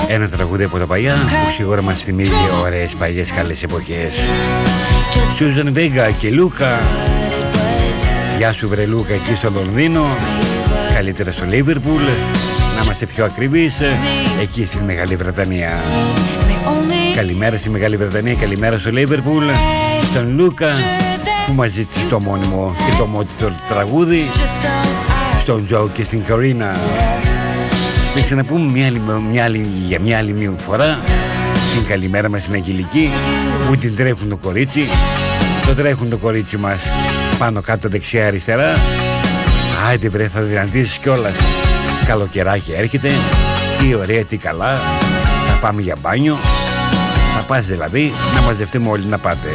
Ένα τραγούδι από τα παλιά που σίγουρα μας θυμίζει ωραίες παλιές καλές εποχές. Σούζαν Βέγκα και Λούκα. Γεια σου βρε Λούκα εκεί στο Λονδίνο. Καλύτερα στο Λίβερπουλ. Να είμαστε πιο ακριβείς, εκεί στη Μεγάλη Βρετανία. Καλημέρα στη Μεγάλη Βρετανία, καλημέρα στο Λίβερπουλ. Στον Λούκα που μας ζήτησε το μόνιμο και το μόντιτο τραγούδι. Στον Τζο και στην Κορίνα. Να ξαναπούμε για μια άλλη μία φορά την καλημέρα μας στην Αγγελική, που την τρέχουν το κορίτσι. Το τρέχουν το κορίτσι μας πάνω κάτω δεξιά αριστερά. Άιντε βρε, θα δυνατήσεις κιόλας. Καλοκαιράκι έρχεται, τι ωραία, τι καλά. Θα πάμε για μπάνιο. Θα πας δηλαδή, να μαζευτούμε όλοι να πάτε.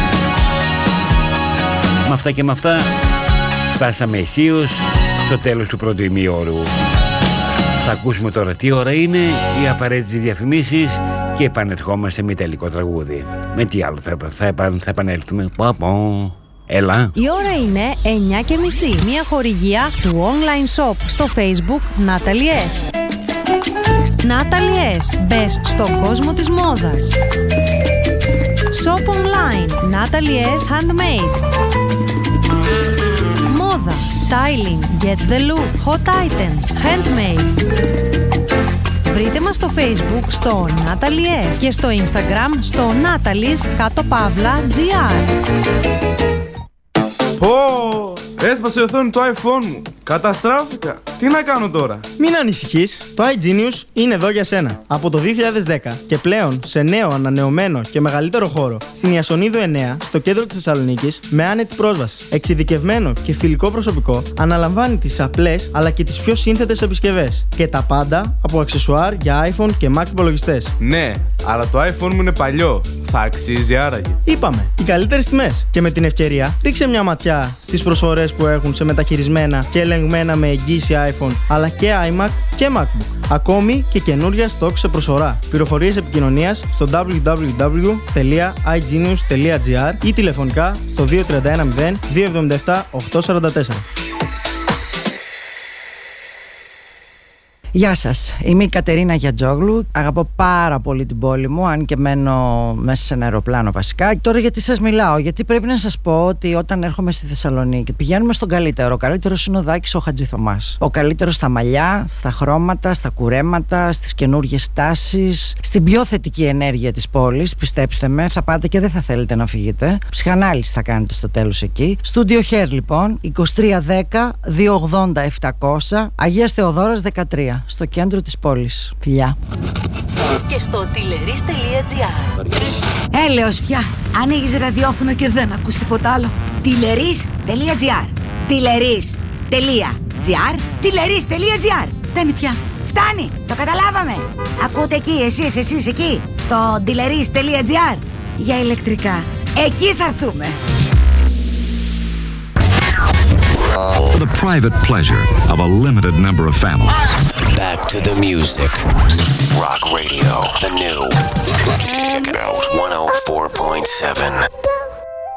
Με αυτά και με αυτά φτάσαμε αισίως στο τέλος του πρώτου ημίωρου. Θα ακούσουμε τώρα τι ώρα είναι, οι απαραίτητες διαφημίσεις και επανερχόμαστε με τελικό τραγούδι. Με τι άλλο θα επανέλθουμε. Έλα. Η ώρα είναι 9:30. Μια χορηγία του online shop στο Facebook Natalie S. Natalie S. Μπες στον κόσμο της μόδας. Shop online Natalie S. Handmade. Μόδα, styling, get the look, hot items, handmade. Βρείτε μας στο Facebook στο Natalie S και στο Instagram στο Natalie's_GR. Έσπασε η οθόνη του iPhone μου. Καταστράφηκα. Τι να κάνω τώρα? Μην ανησυχείς, το iGenius είναι εδώ για σένα. Από το 2010 και πλέον σε νέο, ανανεωμένο και μεγαλύτερο χώρο στην Ιασονίδου 9, στο κέντρο της Θεσσαλονίκης, με άνετη πρόσβαση. Εξειδικευμένο και φιλικό προσωπικό αναλαμβάνει τις απλές αλλά και τις πιο σύνθετες επισκευές. Και τα πάντα από αξεσουάρ για iPhone και Mac υπολογιστές. Ναι, αλλά το iPhone μου είναι παλιό. Θα αξίζει άραγε? Είπαμε, οι καλύτερες τιμές. Και με την ευκαιρία, ρίξε μια ματιά στις προσφορές που έχουν σε μεταχειρισμένα και ελεγμένα με εγγύηση iPhone, αλλά και iMac και MacBook. Ακόμη και καινούρια στόκ σε προσφορά. Πληροφορίες επικοινωνίας στο www.igenius.gr ή τηλεφωνικά στο 2310 277 844. Γεια σας, είμαι η Κατερίνα Γιατζόγλου. Αγαπώ πάρα πολύ την πόλη μου, αν και μένω μέσα σε ένα αεροπλάνο βασικά. Τώρα γιατί σας μιλάω? Γιατί πρέπει να σας πω ότι όταν έρχομαι στη Θεσσαλονίκη πηγαίνουμε στον καλύτερο. Ο καλύτερος είναι ο Δάκης ο Χατζηθωμάς. Ο καλύτερος στα μαλλιά, στα χρώματα, στα κουρέματα, στις καινούργιες τάσεις, στην πιο θετική ενέργεια της πόλης. Πιστέψτε με, θα πάτε και δεν θα θέλετε να φύγετε. Ψυχανάλυση θα κάνετε στο τέλος εκεί. Studio Hair λοιπόν, 2310 280 700, Αγίας Θεοδόρας 13. Στο κέντρο της πόλης. Φιλιά. Και στο tileris.gr. Έλεος πια. Ανοίγεις ραδιόφωνο και δεν ακούς τίποτα άλλο. tileris.gr. tileris.gr. tileris.gr. Φτάνει πια. Φτάνει. Το καταλάβαμε. Ακούτε εκεί, εσείς εκεί. Στο tileris.gr. Για ηλεκτρικά. Εκεί θα έρθουμε. For the private pleasure of a limited number of families. Back to the music. Rock Radio, the new. Check it out, 104.7.